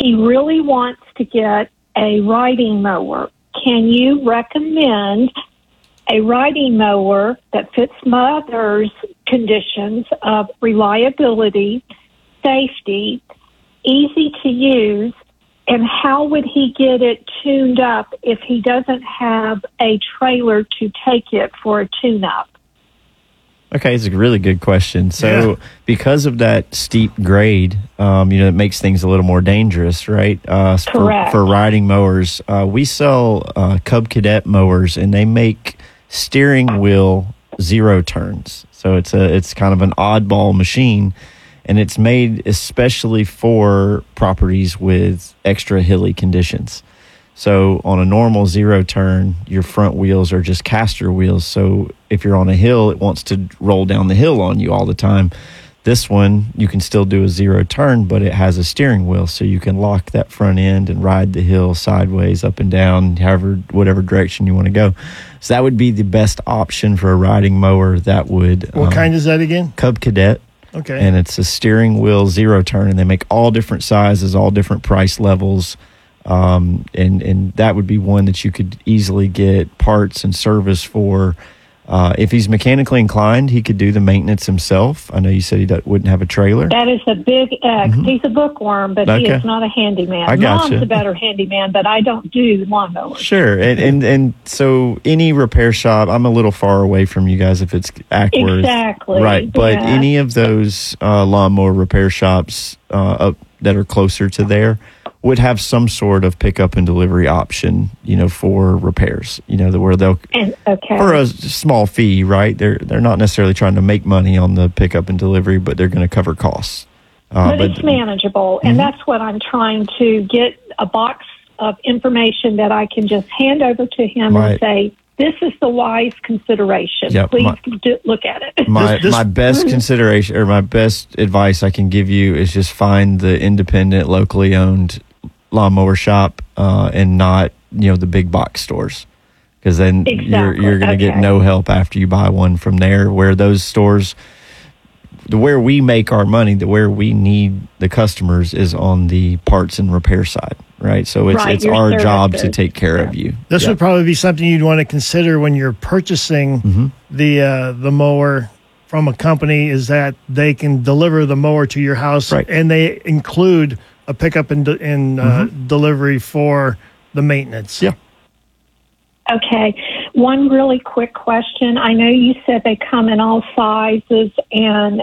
he really wants to get a riding mower. Can you recommend a riding mower that fits Mother's conditions of reliability, safety, easy to use, and how would he get it tuned up if he doesn't have a trailer to take it for a tune-up? Okay, it's a really good question. So because of that steep grade, it makes things a little more dangerous, right? Correct. For riding mowers, we sell Cub Cadet mowers, and they make steering wheel zero turns. So it's kind of an oddball machine, and it's made especially for properties with extra hilly conditions. So on a normal zero turn, your front wheels are just caster wheels. So if you're on a hill, it wants to roll down the hill on you all the time. This one, you can still do a zero turn, but it has a steering wheel. So you can lock that front end and ride the hill sideways, up and down, whatever direction you want to go. So that would be the best option for a riding mower. That would. What kind is that again? Cub Cadet. Okay. And it's a steering wheel zero turn, and they make all different sizes, all different price levels. And that would be one that you could easily get parts and service for. If he's mechanically inclined, he could do the maintenance himself. I know you said he wouldn't have a trailer. That is a big X. Mm-hmm. He's a bookworm, but he is not a handyman. I gotcha. Mom's a better handyman, but I don't do lawnmowers. Sure. And so any repair shop, I'm a little far away from you guys if it's Ackworth. Exactly. Right. But any of those lawnmower repair shops that are closer to there would have some sort of pickup and delivery option, for repairs, where they'll, for a small fee, right? They're not necessarily trying to make money on the pickup and delivery, but they're going to cover costs. But it's manageable, and that's what I'm trying to get, a box of information that I can just hand over to him and say, this is the wise consideration. Yep, Please look at it. My best consideration, or my best advice I can give you, is just find the independent, locally owned lawnmower shop, and not the big box stores, because then you're going to get no help after you buy one from there. Where those stores, where we make our money, where we need the customers, is on the parts and repair side, right? So it's our job to take care of you. This would probably be something you'd want to consider when you're purchasing the mower from a company, is that they can deliver the mower to your house, and they include a pickup and delivery for the maintenance. Yeah. Okay. One really quick question. I know you said they come in all sizes, and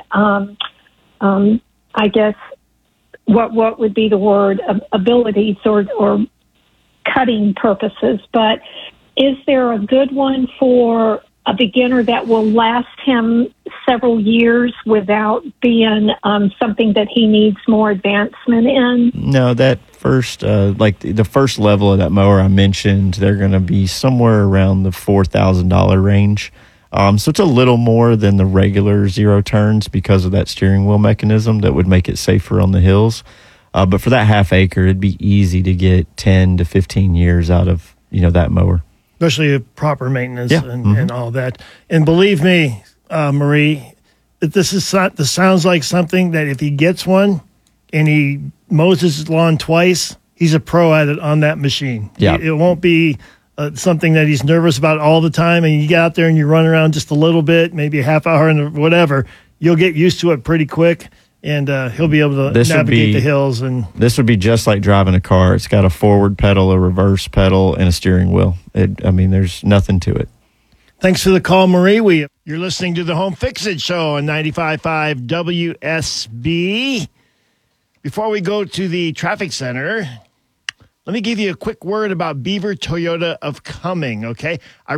I guess what would be the word, abilities or cutting purposes, but is there a good one for a beginner that will last him several years without being something that he needs more advancement in? No, that first, like the first level of that mower I mentioned, they're going to be somewhere around the $4,000 range. So it's a little more than the regular zero turns because of that steering wheel mechanism that would make it safer on the hills. But for that half acre, it'd be easy to get 10 to 15 years out of that mower. Especially proper maintenance and all that. And believe me, Marie, this sounds like something that if he gets one and he mows his lawn twice, he's a pro at it on that machine. Yeah. It won't be something that he's nervous about all the time, and you get out there and you run around just a little bit, maybe a half hour and whatever, you'll get used to it pretty quick. And he'll be able to navigate the hills. And this would be just like driving a car. It's got a forward pedal, a reverse pedal, and a steering wheel. There's nothing to it. Thanks for the call, Marie. You're listening to the Home Fix-It Show on 95.5 WSB. Before we go to the traffic center, let me give you a quick word about Beaver Toyota of Cumming, okay?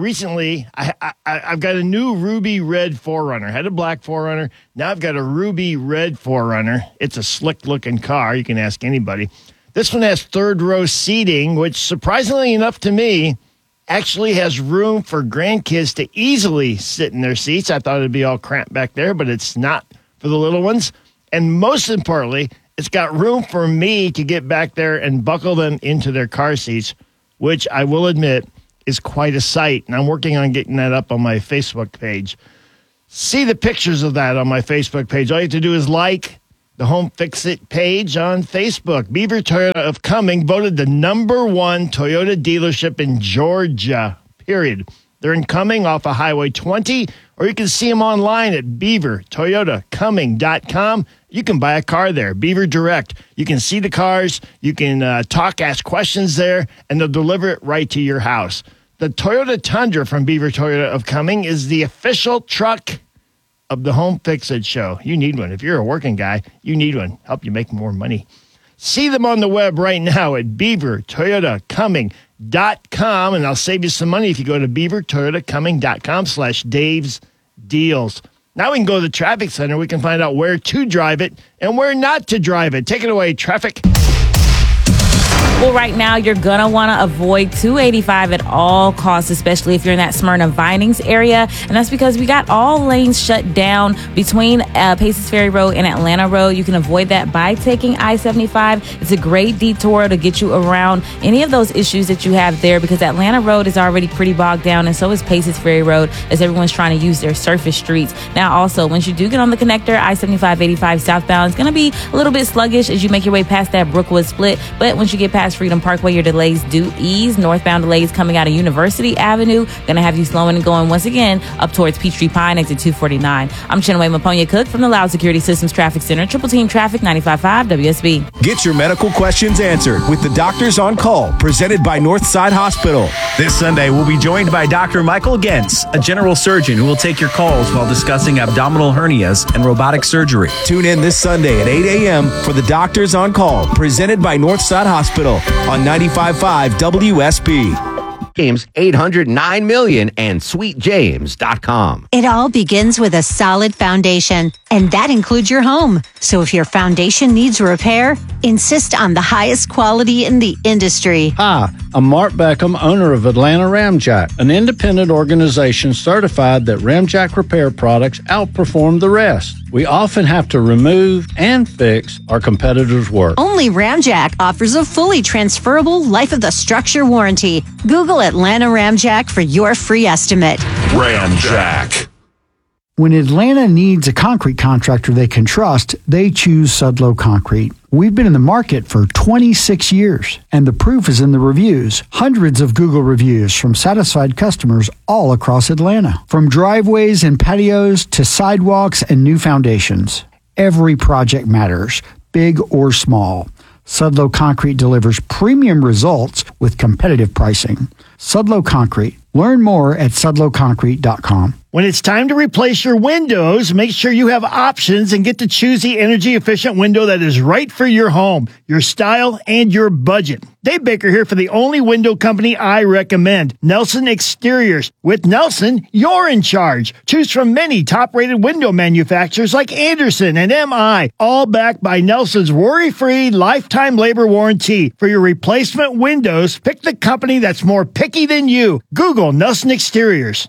I've got a new ruby red 4Runner. I had a black 4Runner. Now I've got a ruby red 4Runner. It's a slick-looking car. You can ask anybody. This one has third-row seating, which, surprisingly enough to me, actually has room for grandkids to easily sit in their seats. I thought it'd be all cramped back there, but it's not for the little ones. And most importantly, it's got room for me to get back there and buckle them into their car seats, which I will admit is quite a sight. And I'm working on getting that up on my Facebook page. See the pictures of that on my Facebook page. All you have to do is like, the Home Fix It page on Facebook. Beaver Toyota of Cumming voted the #1 Toyota dealership in Georgia, period. They're in Cumming off of Highway 20, or you can see them online at beavertoyotacumming.com. You can buy a car there, Beaver Direct. You can see the cars, you can ask questions there, and they'll deliver it right to your house. The Toyota Tundra from Beaver Toyota of Cumming is the official truck of the Home Fix-It show. You need one. If you're a working guy, you need one. Help you make more money. See them on the web right now at beavertoyotacumming.com, and I'll save you some money if you go to beavertoyotacumming.com/Dave's Deals. Now we can go to the traffic center. We can find out where to drive it and where not to drive it. Take it away, traffic. Well, right now, you're going to want to avoid 285 at all costs, especially if you're in that Smyrna Vinings area. And that's because we got all lanes shut down between Paces Ferry Road and Atlanta Road. You can avoid that by taking I-75. It's a great detour to get you around any of those issues that you have there, because Atlanta Road is already pretty bogged down, and so is Paces Ferry Road, as everyone's trying to use their surface streets. Now, also, once you do get on the connector, I-75-85 southbound is going to be a little bit sluggish as you make your way past that Brookwood split. But once you get past Freedom Parkway, your delays do ease. Northbound delays coming out of University Avenue going to have you slowing and going once again up towards Peachtree Pine, exit 249. I'm Chinaway Maponya Cook from the Loud Security Systems Traffic Center, Triple Team Traffic 95.5 WSB. Get your medical questions answered with the Doctors on Call, presented by Northside Hospital. This Sunday, we'll be joined by Dr. Michael Gentz, a general surgeon who will take your calls while discussing abdominal hernias and robotic surgery. Tune in this Sunday at 8 a.m. for the Doctors on Call, presented by Northside Hospital on 95.5 WSB. James 809 and sweetjames.com. It all begins with a solid foundation, and that includes your home. So if your foundation needs repair, insist on the highest quality in the industry. Hi, I'm Mark Beckham, owner of Atlanta Ramjack, an independent organization certified that Ramjack repair products outperform the rest. We often have to remove and fix our competitors' work. Only Ramjack offers a fully transferable life of the structure warranty. Google Atlanta Ramjack for your free estimate. Ramjack. When Atlanta needs a concrete contractor they can trust, they choose Sudlow Concrete. We've been in the market for 26 years, and the proof is in the reviews. Hundreds of Google reviews from satisfied customers all across Atlanta. From driveways and patios to sidewalks and new foundations. Every project matters, big or small. Sudlow Concrete delivers premium results with competitive pricing. Sudlow Concrete. Learn more at sudlowconcrete.com. When it's time to replace your windows, make sure you have options and get to choose the energy-efficient window that is right for your home, your style, and your budget. Dave Baker here for the only window company I recommend, Nelson Exteriors. With Nelson, you're in charge. Choose from many top-rated window manufacturers like Anderson and MI, all backed by Nelson's worry-free lifetime labor warranty. For your replacement windows, pick the company that's more picky than you. Google Nelson Exteriors.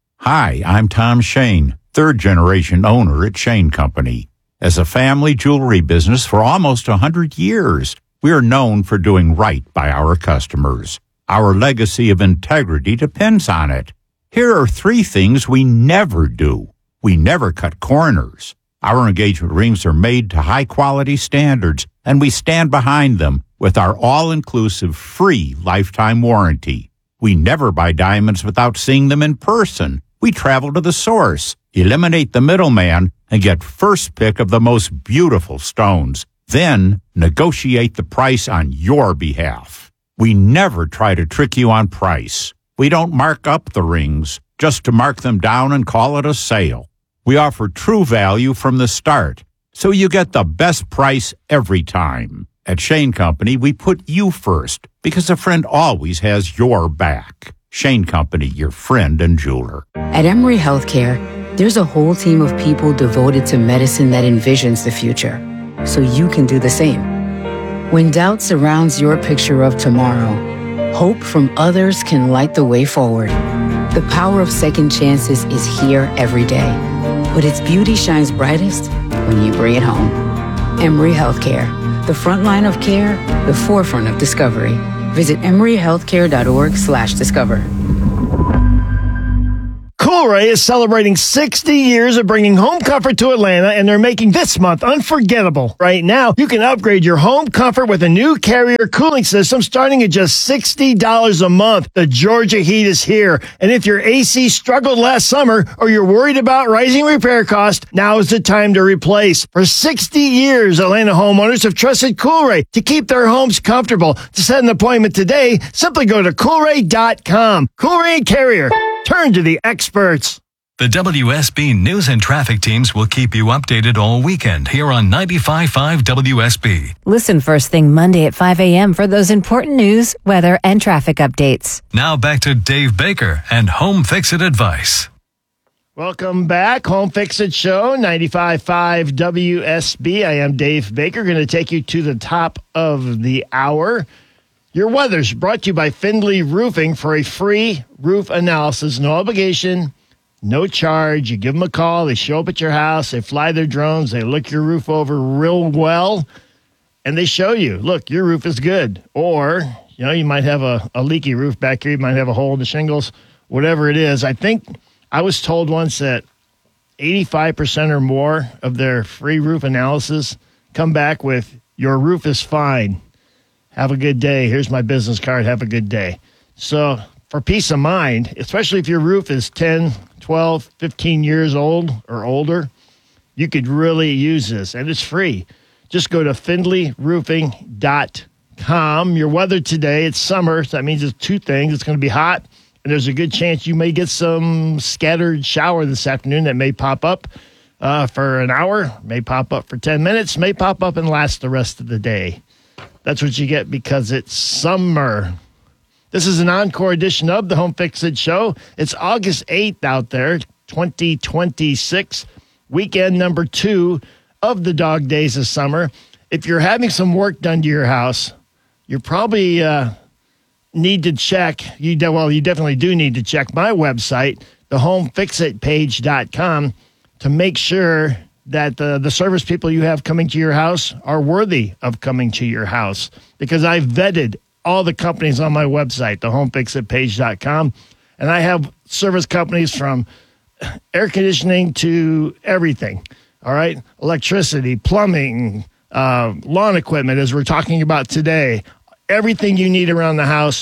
Hi, I'm Tom Shane, third-generation owner at Shane Company. As a family jewelry business for almost 100 years, we are known for doing right by our customers. Our legacy of integrity depends on it. Here are 3 things we never do. We never cut corners. Our engagement rings are made to high-quality standards, and we stand behind them with our all-inclusive free lifetime warranty. We never buy diamonds without seeing them in person. We travel to the source, eliminate the middleman, and get first pick of the most beautiful stones. Then negotiate the price on your behalf. We never try to trick you on price. We don't mark up the rings just to mark them down and call it a sale. We offer true value from the start, so you get the best price every time. At Shane Company, we put you first because a friend always has your back. Shane Company, your friend and jeweler. At Emory Healthcare, there's a whole team of people devoted to medicine that envisions the future, so you can do the same. When doubt surrounds your picture of tomorrow, hope from others can light the way forward. The power of second chances is here every day, but its beauty shines brightest when you bring it home. Emory Healthcare, the front line of care, the forefront of discovery. Visit emoryhealthcare.org/discover. Cool Coolray is celebrating 60 years of bringing home comfort to Atlanta, and they're making this month unforgettable. Right now, you can upgrade your home comfort with a new Carrier cooling system starting at just $60 a month. The Georgia heat is here, and if your AC struggled last summer or you're worried about rising repair costs, now is the time to replace. For 60 years, Atlanta homeowners have trusted Coolray to keep their homes comfortable. To set an appointment today, simply go to Coolray.com. Coolray and Carrier. Turn to the experts. The WSB News and Traffic teams will keep you updated all weekend here on 95.5 WSB. Listen first thing Monday at 5 a.m. for those important news, weather, and traffic updates. Now back to Dave Baker and Home Fix-It Advice. Welcome back. Home Fix-It Show, 95.5 WSB. I am Dave Baker, going to take you to the top of the hour. Your weather's brought to you by Findlay Roofing for a free roof analysis. No obligation, no charge. You give them a call. They show up at your house. They fly their drones. They look your roof over real well, and they show you, look, your roof is good. Or, you might have a leaky roof back here. You might have a hole in the shingles, whatever it is. I think I was told once that 85% or more of their free roof analysis come back with, your roof is fine. Have a good day. Here's my business card. Have a good day. So for peace of mind, especially if your roof is 10, 12, 15 years old or older, you could really use this, and it's free. Just go to FindlayRoofing.com. Your weather today, it's summer, so that means it's two things. It's going to be hot, and there's a good chance you may get some scattered shower this afternoon that may pop up for an hour, may pop up for 10 minutes, may pop up and last the rest of the day. That's what you get because it's summer. This is an encore edition of the Home Fix-It Show. It's August 8th out there, 2026, weekend number 2 of the dog days of summer. If you're having some work done to your house, you probably need to check. You definitely do need to check my website, thehomefixitpage.com, to make sure that the service people you have coming to your house are worthy of coming to your house. Because I've vetted all the companies on my website, thehomefixitpage.com, and I have service companies from air conditioning to everything, all right? Electricity, plumbing, lawn equipment, as we're talking about today. Everything you need around the house,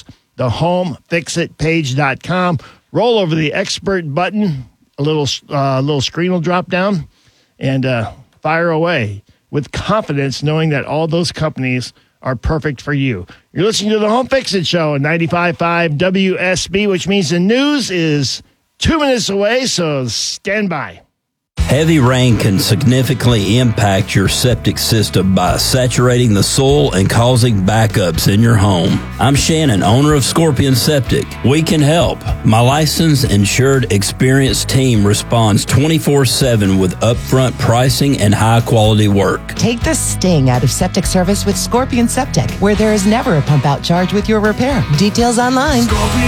thehomefixitpage.com. Roll over the expert button, a little screen will drop down, and fire away with confidence, knowing that all those companies are perfect for you. You're listening to the Home Fix-It Show on 95.5 WSB, which means the news is 2 minutes away, so stand by. Heavy rain can significantly impact your septic system by saturating the soil and causing backups in your home. I'm Shannon, owner of Scorpion Septic. We can help. My licensed, insured, experienced team responds 24/7 with upfront pricing and high-quality work. Take the sting out of septic service with Scorpion Septic, where there is never a pump-out charge with your repair. Details online.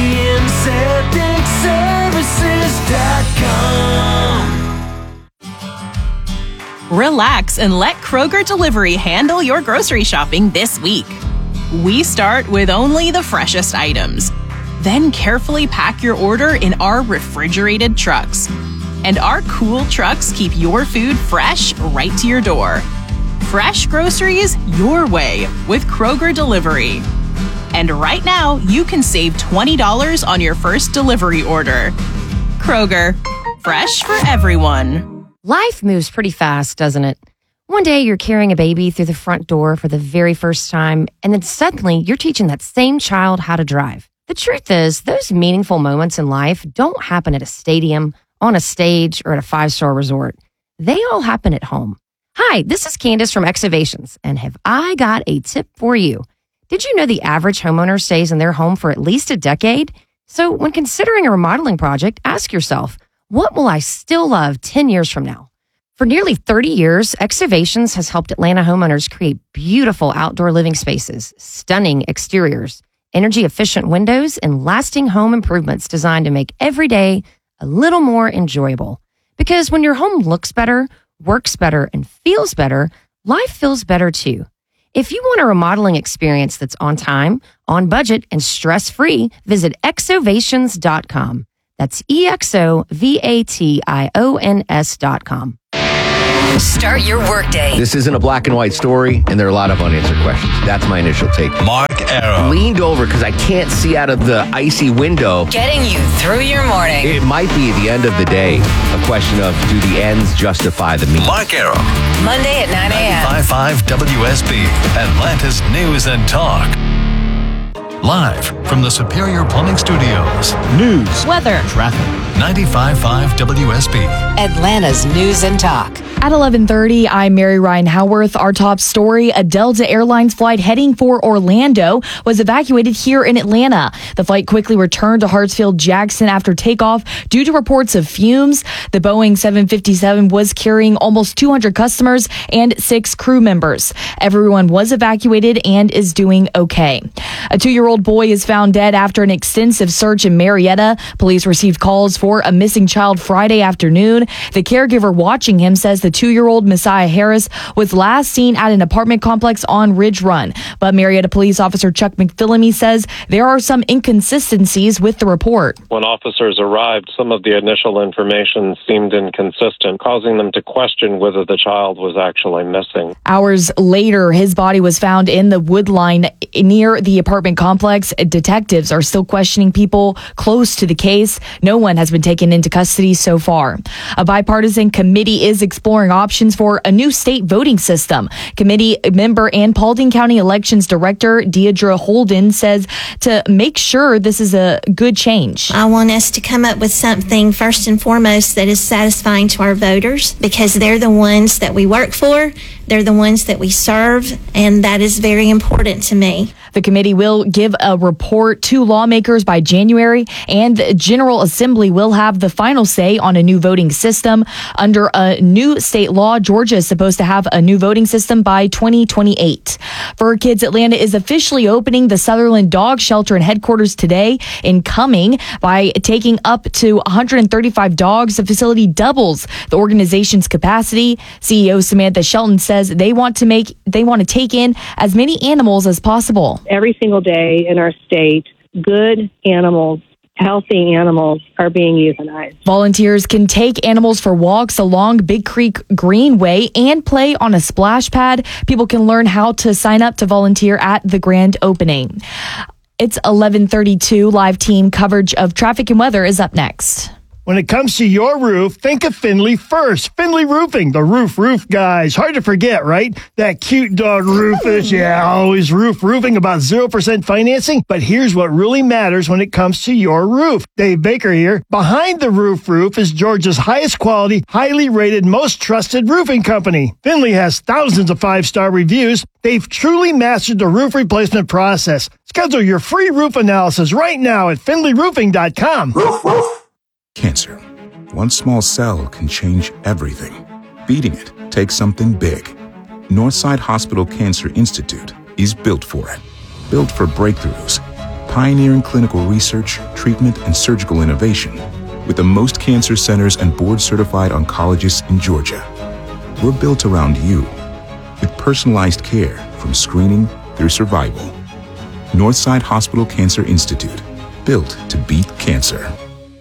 ScorpionSepticServices.com. Relax and let Kroger Delivery handle your grocery shopping this week. We start with only the freshest items, then carefully pack your order in our refrigerated trucks. And our cool trucks keep your food fresh right to your door. Fresh groceries your way with Kroger Delivery. And right now, you can save $20 on your first delivery order. Kroger, fresh for everyone. Life moves pretty fast, doesn't it? One day you're carrying a baby through the front door for the very first time, and then suddenly you're teaching that same child how to drive. The truth is, those meaningful moments in life don't happen at a stadium, on a stage, or at a 5-star resort. They all happen at home. Hi, this is Candace from Excavations, and have I got a tip for you? Did you know the average homeowner stays in their home for at least a decade? So when considering a remodeling project, ask yourself, what will I still love 10 years from now? For nearly 30 years, Excavations has helped Atlanta homeowners create beautiful outdoor living spaces, stunning exteriors, energy-efficient windows, and lasting home improvements designed to make every day a little more enjoyable. Because when your home looks better, works better, and feels better, life feels better too. If you want a remodeling experience that's on time, on budget, and stress-free, visit Exovations.com. That's EXOVATIONS.com. Start your workday. This isn't a black and white story, and there are a lot of unanswered questions. That's my initial take. Mark Arrow. Leaned over because I can't see out of the icy window. Getting you through your morning. It might be the end of the day. A question of, do the ends justify the means? Mark Arrow. Monday at 9 a.m. 95.5 WSB, Atlanta's News and Talk. Live from the Superior Plumbing Studios. News, weather, traffic. 95.5 WSB. Atlanta's News and Talk. At 11:30, I'm Mary Ryan Howarth. Our top story, a Delta Airlines flight heading for Orlando was evacuated here in Atlanta. The flight quickly returned to Hartsfield-Jackson after takeoff due to reports of fumes. The Boeing 757 was carrying almost 200 customers and 6 crew members. Everyone was evacuated and is doing okay. A 2-year-old boy is found dead after an extensive search in Marietta. Police received calls for a missing child Friday afternoon. The caregiver watching him says the 2-year-old Messiah Harris was last seen at an apartment complex on Ridge Run. But Marietta Police Officer Chuck McPhillamy says there are some inconsistencies with the report. When officers arrived, some of the initial information seemed inconsistent, causing them to question whether the child was actually missing. Hours later, his body was found in the wood line near the apartment complex. Detectives are still questioning people close to the case. No one has been taken into custody so far. A bipartisan committee is exploring options for a new state voting system. Committee member and Paulding County Elections Director Deidre Holden says to make sure this is a good change. I want us to come up with something first and foremost that is satisfying to our voters, because they're the ones that we work for, they're the ones that we serve, and that is very important to me. The committee will give a report to lawmakers by January, and the General Assembly will have the final say on a new voting system. Under a new state law, Georgia is supposed to have a new voting system by 2028. For Kids, Atlanta is officially opening the Sutherland Dog Shelter and headquarters today in Cumming. By taking up to 135 dogs, the facility doubles the organization's capacity. CEO Samantha Shelton says they want to take in as many animals as possible. Every single day in our state, good animals, healthy animals are being euthanized. Volunteers can take animals for walks along Big Creek Greenway and play on a splash pad. People can learn how to sign up to volunteer at the grand opening. It's 11:32. Live team coverage of traffic and weather is up next. When it comes to your roof, think of Finley first. Finley Roofing, the roof guys. Hard to forget, right? That cute dog Rufus. Yeah, always roofing, about 0% financing. But here's what really matters when it comes to your roof. Dave Baker here. Behind the roof is Georgia's highest quality, highly rated, most trusted roofing company. Finley has thousands of 5-star reviews. They've truly mastered the roof replacement process. Schedule your free roof analysis right now at finleyroofing.com. Cancer. One small cell can change everything. Beating it takes something big. Northside Hospital Cancer Institute is built for it. Built for breakthroughs, pioneering clinical research, treatment, and surgical innovation, with the most cancer centers and board-certified oncologists in Georgia. We're built around you, with personalized care from screening through survival. Northside Hospital Cancer Institute, built to beat cancer.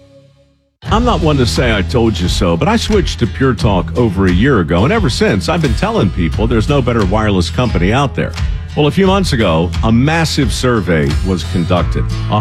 I'm not one to say I told you so, but I switched to Pure Talk over a year ago, and ever since, I've been telling people there's no better wireless company out there. Well, a few months ago, a massive survey was conducted.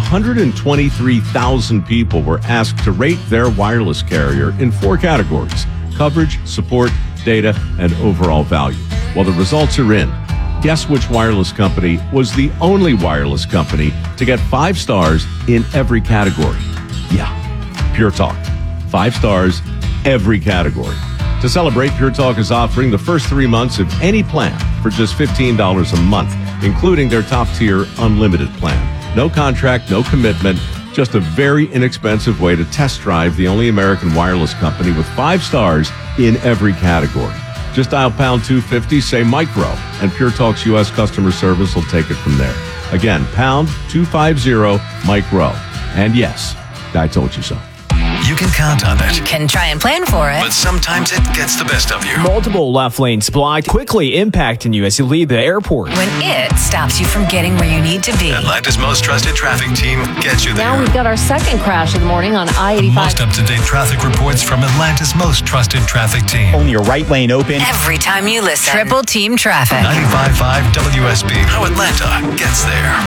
123,000 people were asked to rate their wireless carrier in 4 categories: coverage, support, data, and overall value. Well, the results are in. Guess which wireless company was the only wireless company to get 5 stars in every category? Yeah. Pure Talk. 5 stars, every category. To celebrate, Pure Talk is offering the first 3 months of any plan for just $15 a month, including their top-tier unlimited plan. No contract, no commitment, just a very inexpensive way to test drive the only American wireless company with 5 stars in every category. Just dial pound 250, say micro, and Pure Talk's U.S. customer service will take it from there. Again, pound 250 micro. And yes, I told you so. You you can count on it. You can try and plan for it. But sometimes it gets the best of you. Multiple left lanes blocked, quickly impacting you as you leave the airport. When it stops you from getting where you need to be. Atlanta's most trusted traffic team gets you there. Now we've got our second crash of the morning on I-85. Most up-to-date traffic reports from Atlanta's most trusted traffic team. Only your right lane open. Every time you listen. Triple Team Traffic. 95.5 WSB. How Atlanta gets there.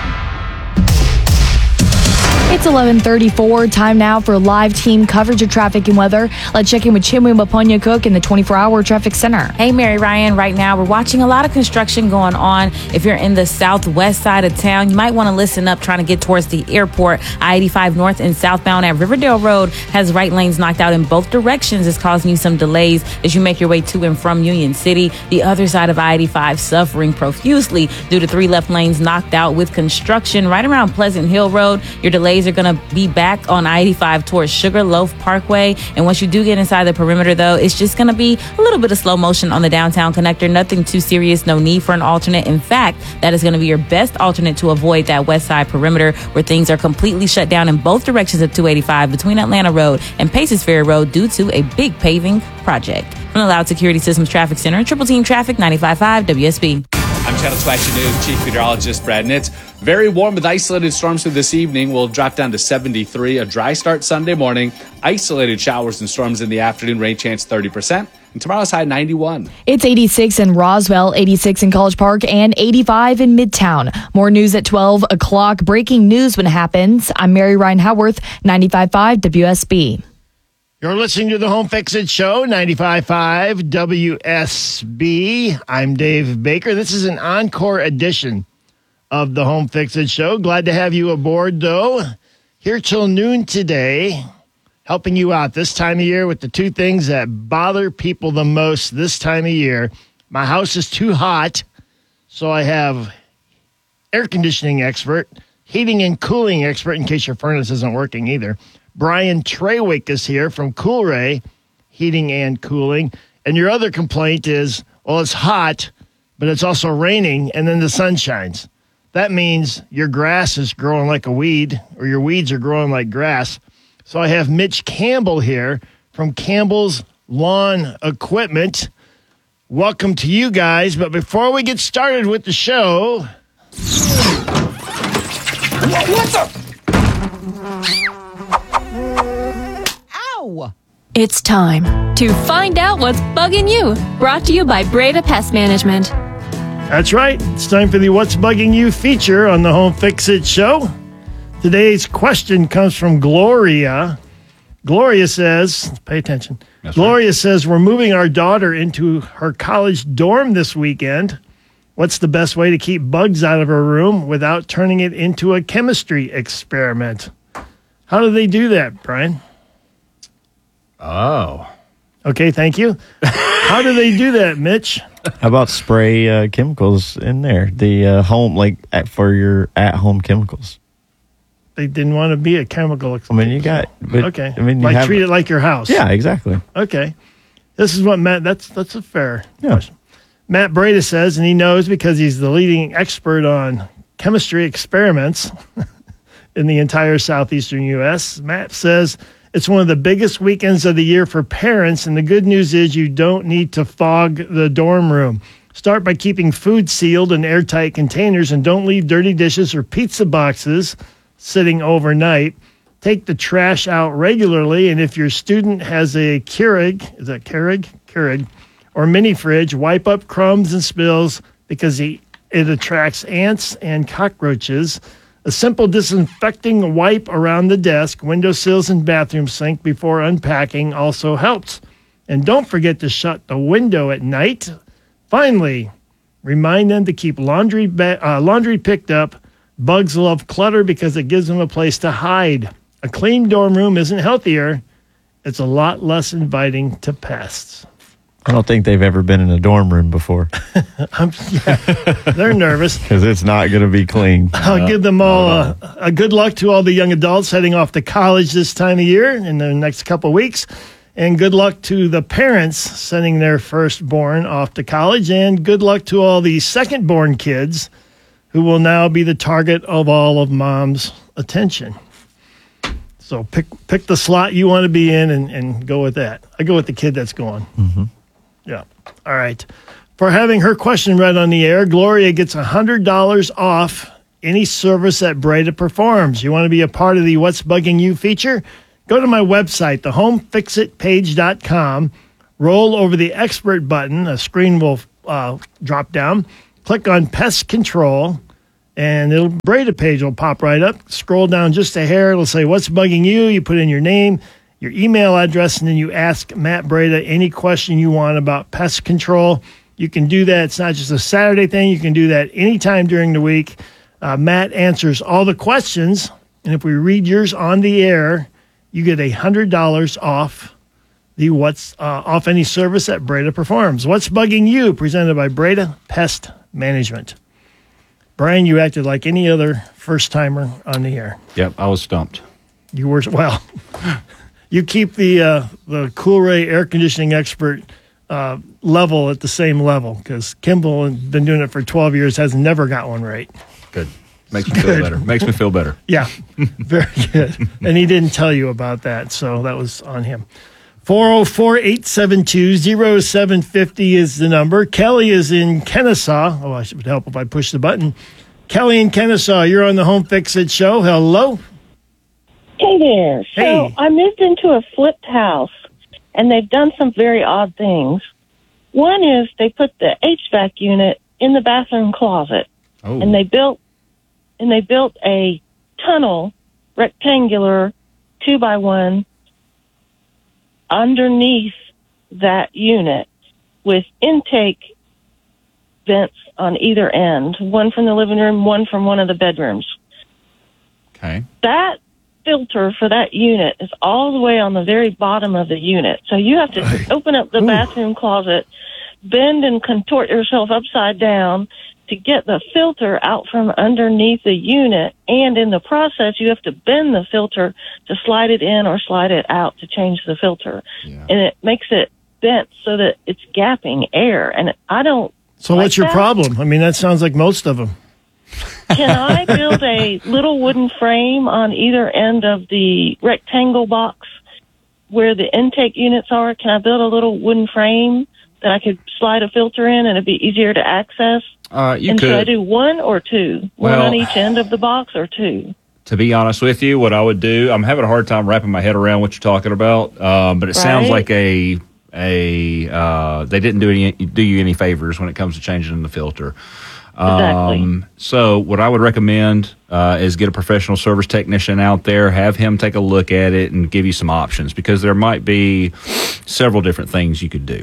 It's 11:34. Time now for live team coverage of traffic and weather. Let's check in with Chinwe Maponya Cook in the 24-hour traffic center. Hey, Mary Ryan. Right now, we're watching a lot of construction going on. If you're in the southwest side of town, you might want to listen up trying to get towards the airport. I-85 north and southbound at Riverdale Road has right lanes knocked out in both directions. It's causing you some delays as you make your way to and from Union City. The other side of I-85 suffering profusely due to 3 left lanes knocked out with construction right around Pleasant Hill Road. Your delays are going to be back on I-85 towards Sugarloaf Parkway. And once you do get inside the perimeter, though, it's just going to be a little bit of slow motion on the downtown connector. Nothing too serious. No need for an alternate. In fact, that is going to be your best alternate to avoid that west side perimeter where things are completely shut down in both directions of 285 between Atlanta Road and Paces Ferry Road due to a big paving project. From the Loud Security Systems Traffic Center, Triple Team Traffic, 95.5 WSB. I'm Channel 2 Action News Chief Meteorologist Brad Nitz. Very warm with isolated storms through this evening. We'll drop down to 73. A dry start Sunday morning. Isolated showers and storms in the afternoon. Rain chance 30%. And tomorrow's high 91. It's 86 in Roswell, 86 in College Park, and 85 in Midtown. More news at 12 o'clock. Breaking news when it happens. I'm Mary Ryan Howarth, 95.5 WSB. You're listening to the Home Fix-It Show, 95.5 WSB. I'm Dave Baker. This is an encore edition of the Home Fix-It Show. Glad to have you aboard, though. Here till noon today, helping you out this time of year with the 2 things that bother people the most this time of year. My house is too hot, so I have air conditioning expert, heating and cooling expert, in case your furnace isn't working either. Brian Trawick is here from Coolray Heating and Cooling. And your other complaint is, well, it's hot, but it's also raining, and then the sun shines. That means your grass is growing like a weed, or your weeds are growing like grass. So I have Mitch Campbell here from Campbell's Lawn Equipment. Welcome to you guys. But before we get started with the show... What the... It's time to find out what's bugging you. Brought to you by Breda Pest Management. That's right. It's time for the What's Bugging You feature on the Home Fix-It Show. Today's question comes from Gloria. Gloria says, pay attention. That's Gloria right. says, we're moving our daughter into her college dorm this weekend. What's the best way to keep bugs out of her room without turning it into a chemistry experiment? How do they do that, Brian? Oh. Okay, thank you. How do they do that, Mitch? How about spray chemicals in there? The home, for your at-home chemicals. They didn't want to be a chemical experiment. I mean, you got... But, okay. I mean, treat it like your house. Yeah, exactly. Okay. This is what Matt... That's a fair question. Matt Breda says, and he knows because he's the leading expert on chemistry experiments in the entire southeastern U.S. Matt says... It's one of the biggest weekends of the year for parents, and the good news is you don't need to fog the dorm room. Start by keeping food sealed in airtight containers, and don't leave dirty dishes or pizza boxes sitting overnight. Take the trash out regularly, and if your student has a Keurig, is that Keurig, or mini fridge, wipe up crumbs and spills because it attracts ants and cockroaches. A simple disinfecting wipe around the desk, windowsills, and bathroom sink before unpacking also helps. And don't forget to shut the window at night. Finally, remind them to keep laundry picked up. Bugs love clutter because it gives them a place to hide. A clean dorm room isn't healthier. It's a lot less inviting to pests. I don't think they've ever been in a dorm room before. They're nervous. Because it's not going to be clean. I'll give them all a good luck to all the young adults heading off to college this time of year in the next couple of weeks. And good luck to the parents sending their firstborn off to college. And good luck to all the second-born kids who will now be the target of all of mom's attention. So pick the slot you want to be in and go with that. I go with the kid that's going. Mm-hmm. Yeah. All right. For having her question read on the air, Gloria gets $100 off any service that Breda performs. You want to be a part of the What's Bugging You feature? Go to my website, thehomefixitpage.com, roll over the expert button. A screen will drop down. Click on pest control, and the Breda page will pop right up. Scroll down just a hair. It'll say, what's bugging you? You put in your name, your email address, and then you ask Matt Breda any question you want about pest control. You can do that. It's not just a Saturday thing. You can do that anytime during the week. Matt answers all the questions, and if we read yours on the air, you get $100 off off any service that Breda performs. What's Bugging You? Presented by Breda Pest Management. Brian, you acted like any other first-timer on the air. Yep, I was stumped. You were, well, you keep the Cool-Ray air conditioning expert level at the same level, because Kimball has been doing it for 12 years, has never got one right. Good. Makes me feel better. Makes me feel better. Yeah, very good. And he didn't tell you about that, so that was on him. 404-872-0750 is the number. Kelly is in Kennesaw. Oh, I should help if I push the button. Kelly in Kennesaw, you're on the Home Fix It show. Hello. Hey there. So Hey. I moved into a flipped house, and they've done some very odd things. One is they put the HVAC unit in the bathroom closet, and they built a tunnel, rectangular, 2x1, underneath that unit with intake vents on either end, one from the living room, one from one of the bedrooms. Okay. That filter for that unit is all the way on the very bottom of the unit. So you have to open up the bathroom closet, bend and contort yourself upside down to get the filter out from underneath the unit, and in the process you have to bend the filter to slide it in or slide it out to change the filter. And it makes it bent so that it's gapping air, and I don't So like what's your that. problem? I mean, that sounds like most of them. Can I build a little wooden frame on either end of the rectangle box where the intake units are? Can I build a little wooden frame that I could slide a filter in and it'd be easier to access? You Should I could. do one or two? One Well- on each end of the box or two? To be honest with you, what I would do, I'm having a hard time wrapping my head around what you're talking about, but it sounds Right. like they didn't do you any favors when it comes to changing the filter. Exactly. So what I would recommend is get a professional service technician out there, have him take a look at it and give you some options, because there might be several different things you could do.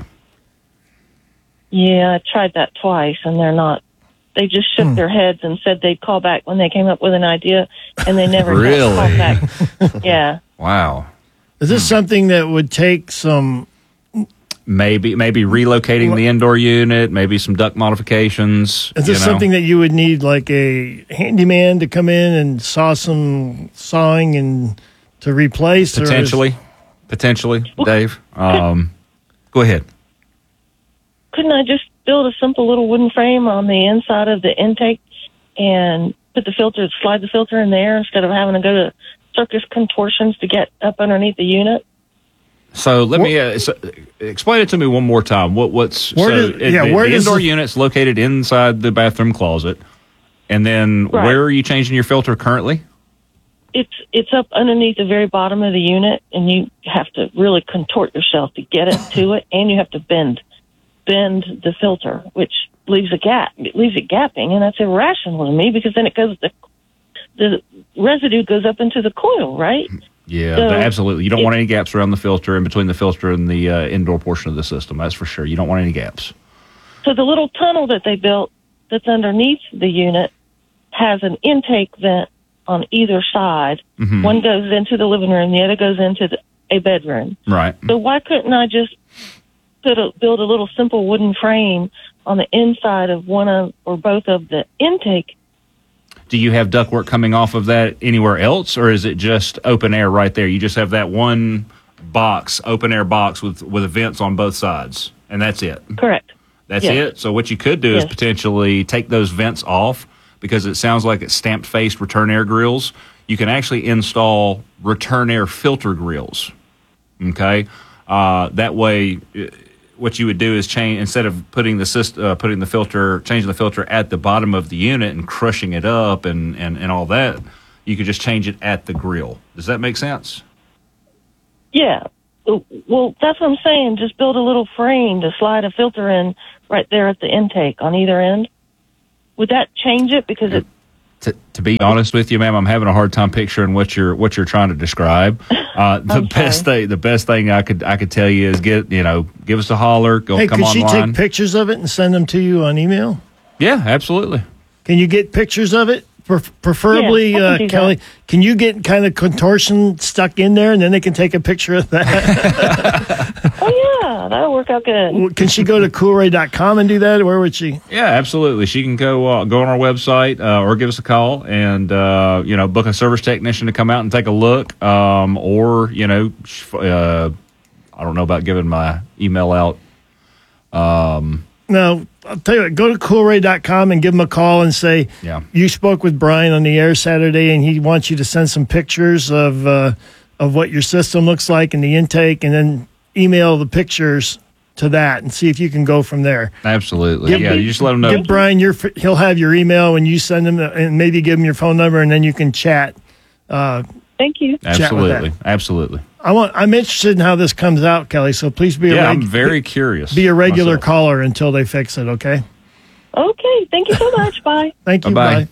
Yeah, I tried that twice, and they just shook their heads and said they'd call back when they came up with an idea, and they never Really? called back. Yeah. Wow. Is this something that would take some... Maybe relocating the indoor unit, maybe some duct modifications. Is this something that you would need like a handyman to come in and saw some sawing and to replace? Potentially, Dave. Go ahead. Couldn't I just build a simple little wooden frame on the inside of the intake and slide the filter in there instead of having to go to circus contortions to get up underneath the unit? So let me explain it to me one more time. The indoor unit's located inside the bathroom closet, and then where are you changing your filter currently? It's up underneath the very bottom of the unit, and you have to really contort yourself to get it to it, and you have to bend the filter, which leaves a gap. It leaves it gapping, and that's irrational to me, because then the residue goes up into the coil, right? Yeah, So absolutely. You don't want any gaps around the filter, in between the filter and the indoor portion of the system. That's for sure. You don't want any gaps. So the little tunnel that they built that's underneath the unit has an intake vent on either side. Mhm. One goes into the living room, the other goes into a bedroom. Right. So why couldn't I just build a little simple wooden frame on the inside of one of or both of the intake? Do you have ductwork coming off of that anywhere else, or is it just open air right there? You just have that one box, open air box with vents on both sides, and that's it? Correct. That's Yes. it? So what you could do is potentially take those vents off, because it sounds like it's stamped-faced return air grills. you can actually install return air filter grills. Okay, that way, what you would do is change, instead of changing the filter at the bottom of the unit and crushing it up and all that, you could just change it at the grill. Does that make sense? Yeah. Well, that's what I'm saying. Just build a little frame to slide a filter in right there at the intake on either end. Would that change it? Because it. To be honest with you, ma'am, I'm having a hard time picturing what you're trying to describe. The best thing I could tell you is give us a holler. Come could online. she take pictures of it and send them to you on email? Yeah, absolutely. Can you get pictures of it? Preferably, Kelly, can you get kind of contortion stuck in there and then they can take a picture of that? Oh, yeah, that'll work out good. Can she go to coolray.com and do that? Where would she? Yeah, absolutely. She can go on our website or give us a call and, book a service technician to come out and take a look. Or, I don't know about giving my email out. No, I'll tell you what, go to coolray.com and give them a call and say, you spoke with Brian on the air Saturday and he wants you to send some pictures of what your system looks like and the intake, and then email the pictures to that and see if you can go from there. Absolutely. You just let him know. Give Brian he'll have your email when you send him, and maybe give him your phone number, and then you can chat. Thank you. Absolutely. I'm interested in how this comes out, Kelly, so please be I'm very curious. Be a regular caller until they fix it, okay? Okay. Thank you so much. Bye. Thank you. Bye.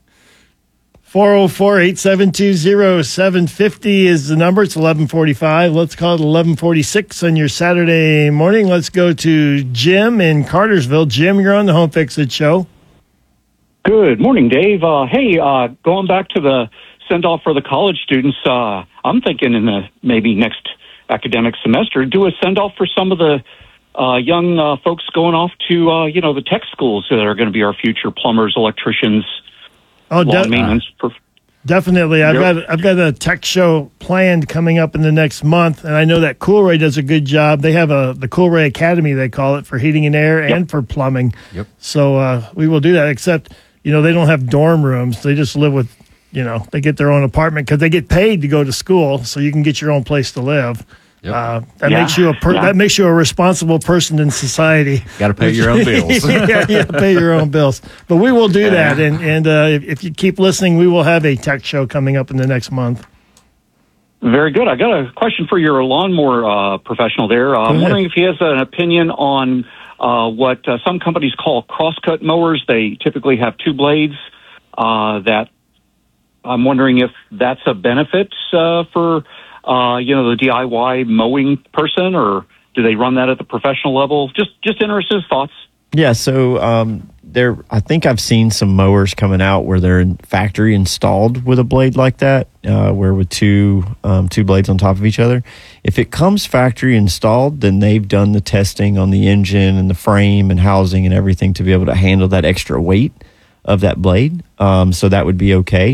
404-872-0750 is the number. It's 11:45. Let's call it 11:46 on your Saturday morning. Let's go to Jim in Cartersville. Jim, you're on the Home Fix It show. Good morning, Dave. Going back to the send-off for the college students, I'm thinking in the maybe next academic semester, do a send-off for some of the young folks going off to, the tech schools that are going to be our future plumbers, electricians, lawn maintenance. Definitely. I've got a tech show planned coming up in the next month, and I know that Coolray does a good job. They have the Coolray Academy, they call it, for heating and air and for plumbing. Yep. So we will do that, except, they don't have dorm rooms. They just live with, they get their own apartment because they get paid to go to school, so you can get your own place to live. Yep. That makes you a responsible person in society. Got to pay your own bills. Yeah, pay your own bills. But we will do that, and if you keep listening, we will have a tech show coming up in the next month. Very good. I got a question for your lawnmower professional there. I'm wondering if he has an opinion on what some companies call crosscut mowers. They typically have two blades. That I'm wondering if that's a benefit for the DIY mowing person, or do they run that at the professional level? Just interested in his thoughts. Yeah, so I think I've seen some mowers coming out where they're factory installed with a blade like that, where with two blades on top of each other. If it comes factory installed, then they've done the testing on the engine and the frame and housing and everything to be able to handle that extra weight of that blade. So that would be okay.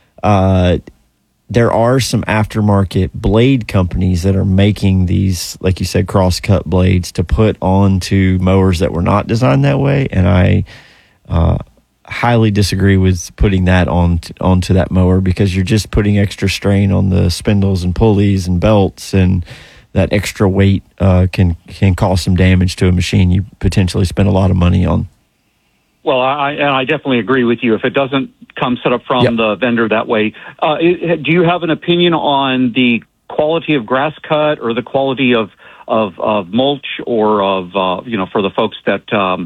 There are some aftermarket blade companies that are making these, like you said, cross-cut blades to put onto mowers that were not designed that way, and I highly disagree with putting that onto that mower, because you're just putting extra strain on the spindles and pulleys and belts, and that extra weight can cause some damage to a machine you potentially spend a lot of money on. Well, I definitely agree with you. If it doesn't come set up from the vendor that way, do you have an opinion on the quality of grass cut or the quality of mulch, or of for the folks that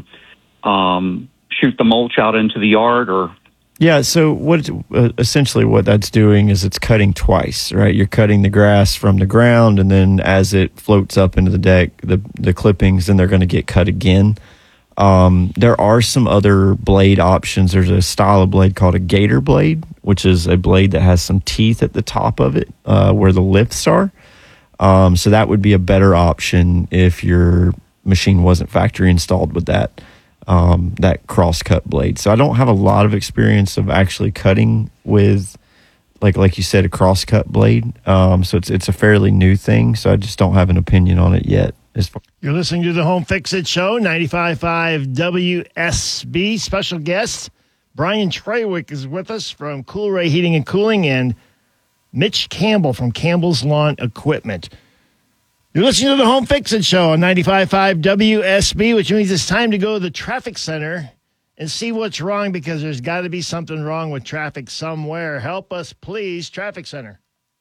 shoot the mulch out into the yard? Or so essentially what that's doing is it's cutting twice, right? You're cutting the grass from the ground, and then as it floats up into the deck, the clippings, then they're going to get cut again. There are some other blade options. There's a style of blade called a gator blade, which is a blade that has some teeth at the top of it, where the lifts are. So that would be a better option if your machine wasn't factory installed with that cross-cut blade. So I don't have a lot of experience of actually cutting with, like you said, a cross-cut blade. So it's a fairly new thing. So I just don't have an opinion on it yet. You're listening to the Home Fix It Show, 95.5 WSB. Special guest, Brian Trawick is with us from Cool Ray Heating and Cooling, and Mitch Campbell from Campbell's Lawn Equipment. You're listening to the Home Fix-It Show on 95.5 WSB, which means it's time to go to the traffic center and see what's wrong, because there's got to be something wrong with traffic somewhere. Help us, please, traffic center.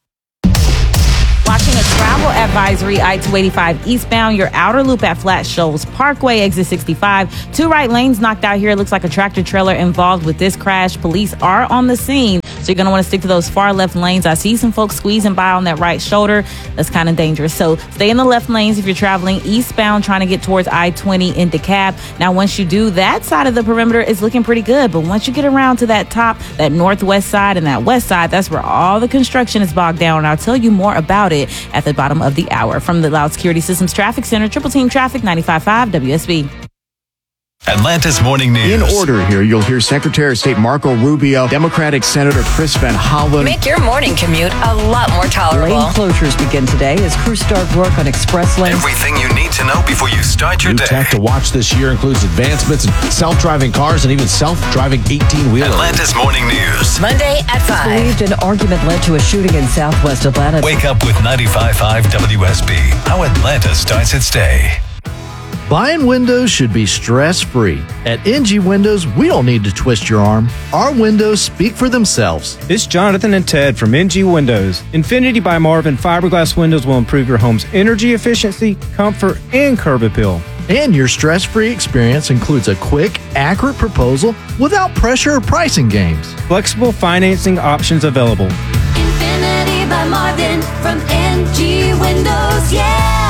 Watching a travel advisory, I-285 eastbound, your outer loop at Flat Shoals Parkway, exit 65. 2 right lanes knocked out here. It looks like a tractor trailer involved with this crash. Police are on the scene, so you're going to want to stick to those far left lanes. I see some folks squeezing by on that right shoulder. That's kind of dangerous. So stay in the left lanes if you're traveling eastbound, trying to get towards I-20 in DeKalb. Now, once you do, that side of the perimeter is looking pretty good. But once you get around to that top, that northwest side and that west side, that's where all the construction is bogged down. And I'll tell you more about it at the bottom of the hour. From the Loud Security Systems Traffic Center, Triple Team Traffic, 95.5 WSB. Atlanta's Morning News. In order here, you'll hear Secretary of State Marco Rubio, Democratic Senator Chris Van Hollen. Make your morning commute a lot more tolerable. Lane closures begin today as crews start work on express lanes. Everything you need to know before you start your New day. tech to watch this year includes advancements in self-driving cars and even self-driving 18-wheelers. Atlanta's Morning News. Monday at 5. Believed an argument led to a shooting in southwest Atlanta. Wake up with 95.5 WSB. How Atlanta starts its day. Buying windows should be stress-free. At NG Windows, we don't need to twist your arm. Our windows speak for themselves. It's Jonathan and Ted from NG Windows. Infinity by Marvin fiberglass windows will improve your home's energy efficiency, comfort, and curb appeal. And your stress-free experience includes a quick, accurate proposal without pressure or pricing games. Flexible financing options available. Infinity by Marvin from NG Windows, yeah!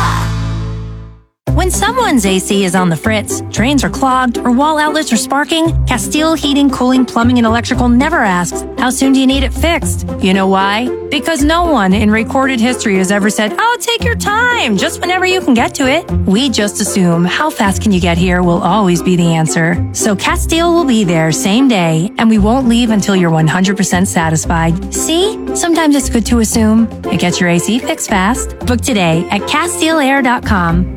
When someone's AC is on the fritz, drains are clogged, or wall outlets are sparking, Castile Heating, Cooling, Plumbing, and Electrical never asks, how soon do you need it fixed? You know why? Because no one in recorded history has ever said, oh, take your time, just whenever you can get to it. We just assume how fast can you get here will always be the answer. So Castile will be there same day, and we won't leave until you're 100% satisfied. See? Sometimes it's good to assume. It gets your AC fixed fast. Book today at CastileAir.com.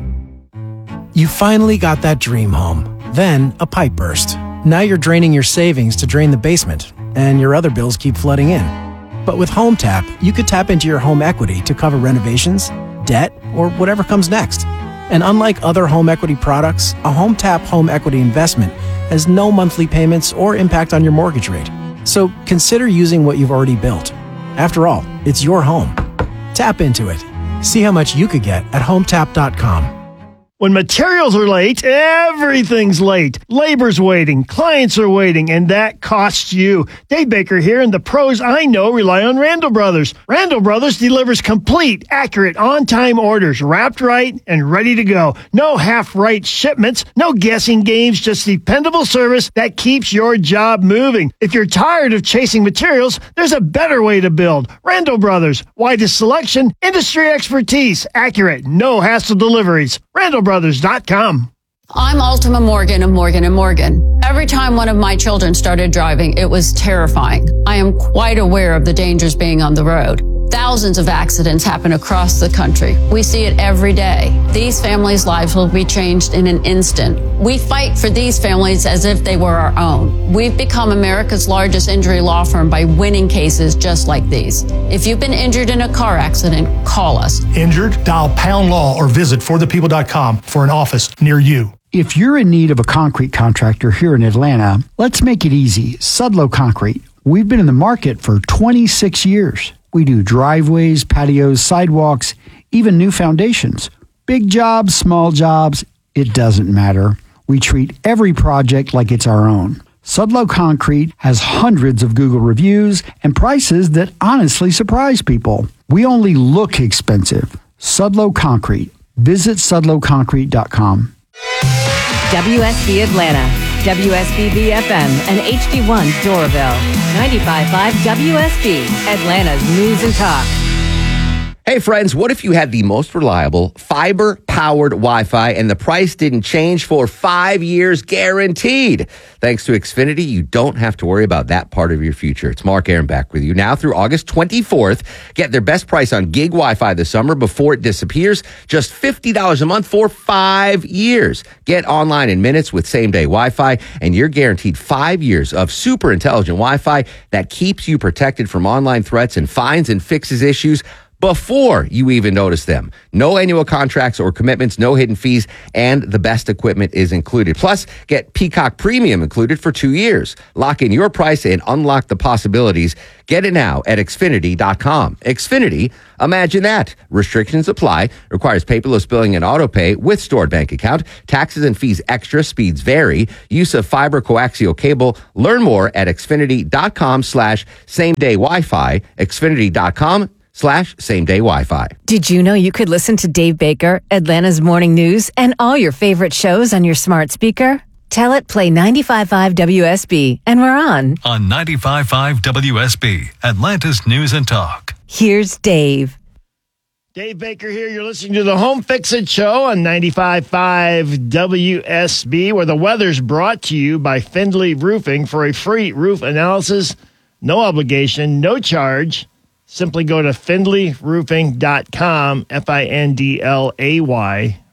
You finally got that dream home. Then a pipe burst. Now you're draining your savings to drain the basement, and your other bills keep flooding in. But with Home Tap, you could tap into your home equity to cover renovations, debt, or whatever comes next. And unlike other home equity products, a Home Tap home equity investment has no monthly payments or impact on your mortgage rate. So consider using what you've already built. After all, it's your home. Tap into it. See how much you could get at HomeTap.com. When materials are late, everything's late. Labor's waiting, clients are waiting, and that costs you. Dave Baker here, and the pros I know rely on Randall Brothers. Randall Brothers delivers complete, accurate, on-time orders, wrapped right and ready to go. No half-right shipments, no guessing games, just dependable service that keeps your job moving. If you're tired of chasing materials, there's a better way to build. Randall Brothers, widest selection, industry expertise, accurate, no hassle deliveries. RandallBrothers.com. I'm Ultima Morgan of Morgan & Morgan. Every time one of my children started driving, it was terrifying. I am quite aware of the dangers being on the road. Thousands of accidents happen across the country. We see it every day. These families' lives will be changed in an instant. We fight for these families as if they were our own. We've become America's largest injury law firm by winning cases just like these. If you've been injured in a car accident, call us. Injured? Dial Pound Law or visit forthepeople.com for an office near you. If you're in need of a concrete contractor here in Atlanta, let's make it easy. Sudlow Concrete. We've been in the market for 26 years. We do driveways, patios, sidewalks, even new foundations. Big jobs, small jobs, it doesn't matter. We treat every project like it's our own. Sudlow Concrete has hundreds of Google reviews and prices that honestly surprise people. We only look expensive. Sudlow Concrete. Visit sudlowconcrete.com. WSB Atlanta, WSB FM, and HD1 Doraville. 95.5 WSB, Atlanta's News and Talk. Hey, friends, what if you had the most reliable fiber-powered Wi-Fi and the price didn't change for 5 years guaranteed? Thanks to Xfinity, you don't have to worry about that part of your future. It's Mark Aaron back with you now through August 24th. Get their best price on gig Wi-Fi this summer before it disappears. Just $50 a month for 5 years. Get online in minutes with same-day Wi-Fi, and you're guaranteed 5 years of super intelligent Wi-Fi that keeps you protected from online threats and finds and fixes issues before you even notice them. No annual contracts or commitments, no hidden fees, and the best equipment is included. Plus, get Peacock Premium included for 2 years. Lock in your price and unlock the possibilities. Get it now at Xfinity.com. Xfinity, imagine that. Restrictions apply. Requires paperless billing and auto pay with stored bank account. Taxes and fees extra. Speeds vary. Use of fiber coaxial cable. Learn more at Xfinity.com/same-day Wi-Fi. Xfinity.com/same-day Wi-Fi. Did you know you could listen to Dave Baker, Atlanta's Morning News, and all your favorite shows on your smart speaker? Tell it play 95.5 WSB, and we're on. On 95.5 WSB, Atlanta's News and Talk. Here's Dave. Dave Baker here. You're listening to the Home Fix-It Show on 95.5 WSB, where the weather's brought to you by Findlay Roofing. For a free roof analysis, no obligation, no charge. Simply go to findlayroofing.com, FINDLAY,